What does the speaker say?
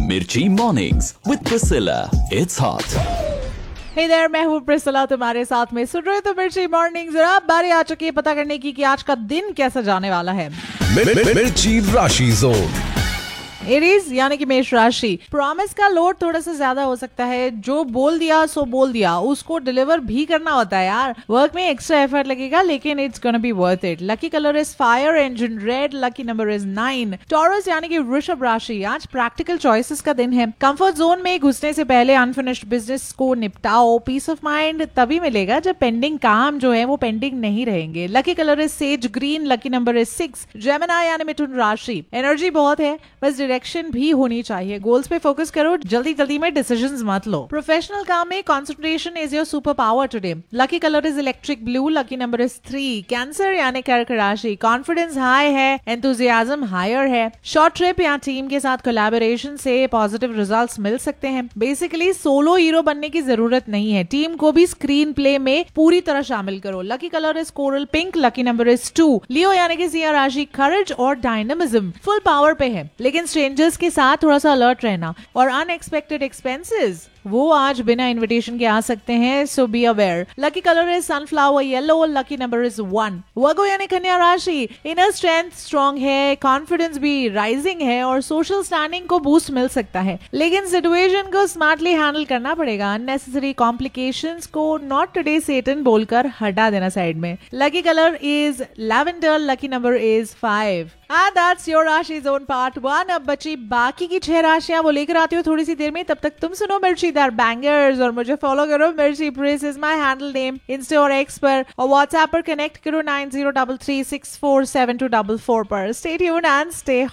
Mirchi Mornings with Priscilla. It's hot. Hey there, मैं हूँ Priscilla तुम्हारे साथ में सुन रहे तो मिर्ची मॉर्निंग्स और अब बारी आ चुकी है पता करने की कि आज का दिन कैसा जाने वाला है। मिर्ची राशि जोन। एरीज यानी कि मेष राशि, प्रॉमिस का लोड थोड़ा सा ज्यादा हो सकता है। जो बोल दिया सो बोल दिया, उसको डिलीवर भी करना होता है यार। वर्क में एक्स्ट्रा एफर्ट लगेगा लेकिन it's gonna be worth it. Lucky colour is fire engine red, lucky number is 9। Taurus यानी कि वृषभ राशि, आज प्रैक्टिकल चॉइसेस का दिन है। कंफर्ट जोन में घुसने से पहले अनफिनिश्ड बिजनेस को निपटाओ। पीस ऑफ माइंड तभी मिलेगा जब पेंडिंग काम जो है वो पेंडिंग नहीं रहेंगे। Lucky colour is sage green, lucky number is 6। Gemini यानी मिथुन राशि, एनर्जी बहुत है बस डायरेक्शन भी होनी चाहिए। गोल्स पे फोकस करो, जल्दी जल्दी में डिसीजंस मत लो। प्रोफेशनल काम में concentration is your super power today. Lucky colour is electric blue, lucky number is 3। Cancer यानी कर्क राशि, कॉन्फिडेंस हाई है, एंथुजियाज्म हायर है। शॉर्ट ट्रिप या टीम के साथ कोलैबोरेशन से पॉजिटिव रिजल्ट्स मिल सकते हैं। बेसिकली सोलो हीरो बनने की जरूरत नहीं है, टीम को भी स्क्रीन प्ले में पूरी तरह शामिल करो। Lucky colour is coral pink, lucky number is 2। लियो यानी कि सिंह राशि, करेज और डायनामिज्म फुल पावर पे है लेकिन स्ट्रेंजर्स के साथ थोड़ा सा अलर्ट रहना। और अनएक्सपेक्टेड एक्सपेंसेस वो आज बिना इनविटेशन के आ सकते हैं, सो be aware. Lucky colour is sunflower yellow, lucky number is 1। वर्गो यानी कन्या राशि, इनर स्ट्रेंथ स्ट्रॉन्ग है, कॉन्फिडेंस भी राइजिंग है और सोशल स्टैंडिंग को बूस्ट मिल सकता है लेकिन सिचुएशन को स्मार्टली हैंडल करना पड़ेगा। अननेसेसरी कॉम्प्लिकेशंस को नॉट टुडे सेटन बोलकर हटा देना साइड में। Lucky colour is lavender, lucky number is 5। And that's your राशि जोन पार्ट 1। अब बची बाकी की 6 राशियां, वो लेकर आती हो थोड़ी सी देर में। तब तक तुम सुनो मिर्चीदार बैंगर्स और मुझे फॉलो करो मिर्ची press is my handle name Insta और एक्स पर, और व्हाट्सएप पर कनेक्ट करो 9033647244 पर। Stay tuned and stay